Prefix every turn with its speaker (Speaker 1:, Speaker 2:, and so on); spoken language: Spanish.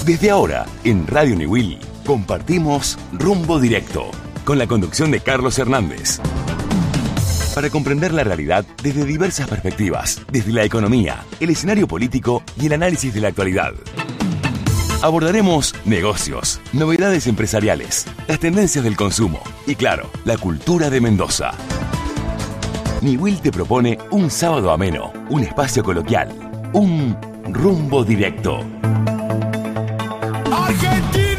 Speaker 1: Desde ahora, en Radio Niwil, compartimos Rumbo Directo, con la conducción de Carlos Hernández. Para comprender la realidad desde diversas perspectivas, desde la economía, el escenario político y el análisis de la actualidad. Abordaremos negocios, novedades empresariales, las tendencias del consumo y, claro, la cultura de Mendoza. Niwil te propone un sábado ameno, un espacio coloquial, un Rumbo Directo.
Speaker 2: ¡Argentina!